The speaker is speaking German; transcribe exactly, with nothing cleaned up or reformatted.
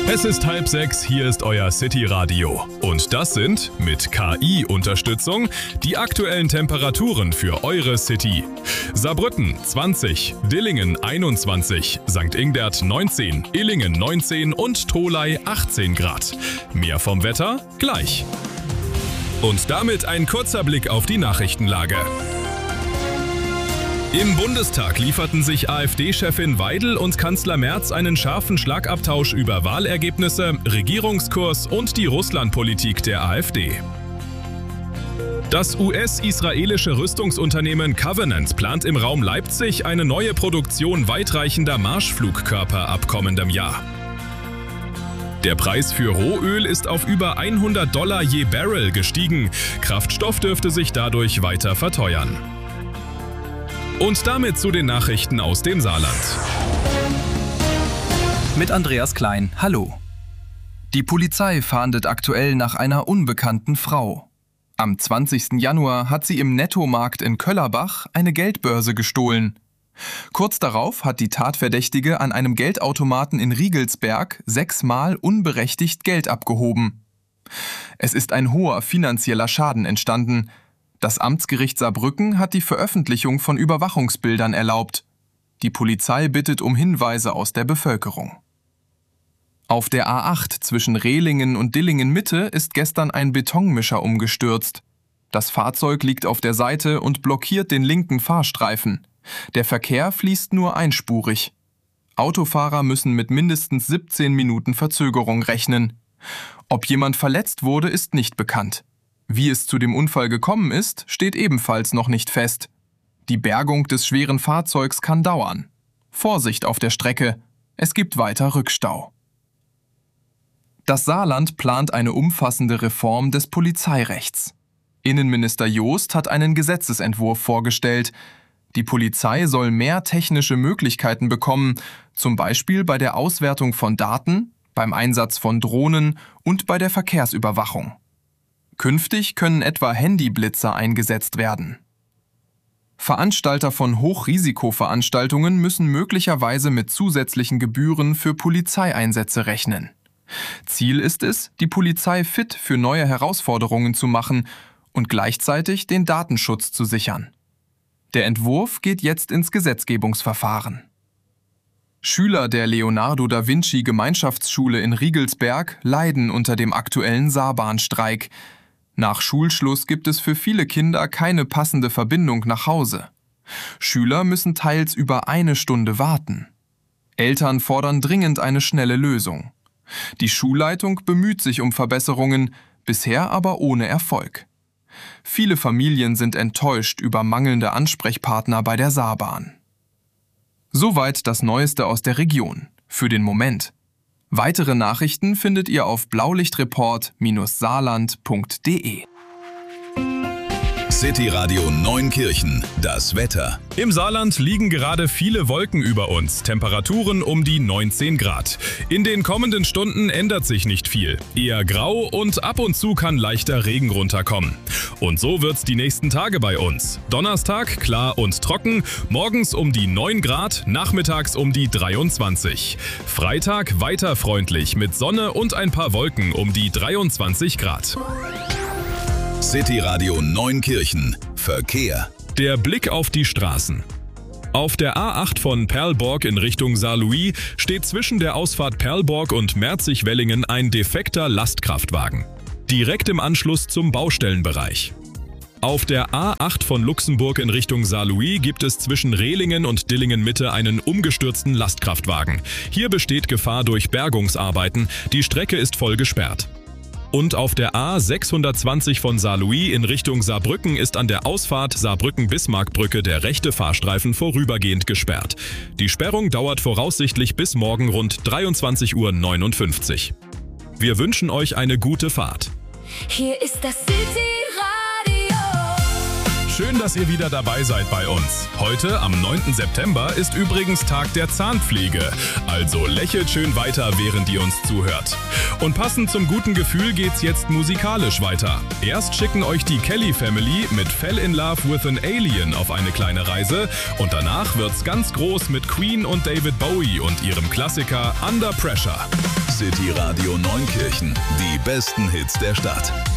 Es ist halb sechs, hier ist euer City Radio. Und das sind, mit K I-Unterstützung, die aktuellen Temperaturen für eure City. Saarbrücken zwanzig, Dillingen einundzwanzig, Sankt Ingbert neunzehn, Illingen neunzehn und Tholey achtzehn Grad. Mehr vom Wetter gleich. Und damit ein kurzer Blick auf die Nachrichtenlage. Im Bundestag lieferten sich AfD-Chefin Weidel und Kanzler Merz einen scharfen Schlagabtausch über Wahlergebnisse, Regierungskurs und die Russlandpolitik der AfD. Das U S-israelische Rüstungsunternehmen Covenant plant im Raum Leipzig eine neue Produktion weitreichender Marschflugkörper ab kommendem Jahr. Der Preis für Rohöl ist auf über hundert Dollar je Barrel gestiegen. Kraftstoff dürfte sich dadurch weiter verteuern. Und damit zu den Nachrichten aus dem Saarland. Mit Andreas Klein, hallo. Die Polizei fahndet aktuell nach einer unbekannten Frau. Am zwanzigsten Januar hat sie im Nettomarkt in Köllerbach eine Geldbörse gestohlen. Kurz darauf hat die Tatverdächtige an einem Geldautomaten in Riegelsberg sechsmal unberechtigt Geld abgehoben. Es ist ein hoher finanzieller Schaden entstanden. Das Amtsgericht Saarbrücken hat die Veröffentlichung von Überwachungsbildern erlaubt. Die Polizei bittet um Hinweise aus der Bevölkerung. Auf der A acht zwischen Rehlingen und Dillingen Mitte ist gestern ein Betonmischer umgestürzt. Das Fahrzeug liegt auf der Seite und blockiert den linken Fahrstreifen. Der Verkehr fließt nur einspurig. Autofahrer müssen mit mindestens siebzehn Minuten Verzögerung rechnen. Ob jemand verletzt wurde, ist nicht bekannt. Wie es zu dem Unfall gekommen ist, steht ebenfalls noch nicht fest. Die Bergung des schweren Fahrzeugs kann dauern. Vorsicht auf der Strecke, es gibt weiter Rückstau. Das Saarland plant eine umfassende Reform des Polizeirechts. Innenminister Joost hat einen Gesetzesentwurf vorgestellt. Die Polizei soll mehr technische Möglichkeiten bekommen, zum Beispiel bei der Auswertung von Daten, beim Einsatz von Drohnen und bei der Verkehrsüberwachung. Künftig können etwa Handyblitzer eingesetzt werden. Veranstalter von Hochrisikoveranstaltungen müssen möglicherweise mit zusätzlichen Gebühren für Polizeieinsätze rechnen. Ziel ist es, die Polizei fit für neue Herausforderungen zu machen und gleichzeitig den Datenschutz zu sichern. Der Entwurf geht jetzt ins Gesetzgebungsverfahren. Schüler der Leonardo da Vinci Gemeinschaftsschule in Riegelsberg leiden unter dem aktuellen Saarbahnstreik. Nach Schulschluss gibt es für viele Kinder keine passende Verbindung nach Hause. Schüler müssen teils über eine Stunde warten. Eltern fordern dringend eine schnelle Lösung. Die Schulleitung bemüht sich um Verbesserungen, bisher aber ohne Erfolg. Viele Familien sind enttäuscht über mangelnde Ansprechpartner bei der Saarbahn. Soweit das Neueste aus der Region. Für den Moment. Weitere Nachrichten findet ihr auf blaulichtreport Bindestrich saarland Punkt de. City Radio Neunkirchen, das Wetter. Im Saarland liegen gerade viele Wolken über uns, Temperaturen um die neunzehn Grad. In den kommenden Stunden ändert sich nicht viel. Eher grau und ab und zu kann leichter Regen runterkommen. Und so wird's die nächsten Tage bei uns. Donnerstag klar und trocken, morgens um die neun Grad, nachmittags um die dreiundzwanzig. Freitag weiter freundlich mit Sonne und ein paar Wolken um die dreiundzwanzig Grad. City Radio Neunkirchen. Verkehr. Der Blick auf die Straßen. Auf der A acht von Perlborg in Richtung Saarlouis steht zwischen der Ausfahrt Perlborg und Merzig-Wellingen ein defekter Lastkraftwagen. Direkt im Anschluss zum Baustellenbereich. Auf der A acht von Luxemburg in Richtung Saarlouis gibt es zwischen Rehlingen und Dillingen Mitte einen umgestürzten Lastkraftwagen. Hier besteht Gefahr durch Bergungsarbeiten, die Strecke ist voll gesperrt. Und auf der A sechshundertzwanzig von Saarlouis in Richtung Saarbrücken ist an der Ausfahrt Saarbrücken-Bismarck-Brücke der rechte Fahrstreifen vorübergehend gesperrt. Die Sperrung dauert voraussichtlich bis morgen rund dreiundzwanzig Uhr neunundfünfzig. Wir wünschen euch eine gute Fahrt. Hier ist das City Radio. Schön, dass ihr wieder dabei seid bei uns. Heute, am neunten September, ist übrigens Tag der Zahnpflege. Also lächelt schön weiter, während ihr uns zuhört. Und passend zum guten Gefühl geht's jetzt musikalisch weiter. Erst schicken euch die Kelly Family mit Fell in Love with an Alien auf eine kleine Reise und danach wird's ganz groß mit Queen und David Bowie und ihrem Klassiker Under Pressure. City Radio Neunkirchen. Die besten Hits der Stadt.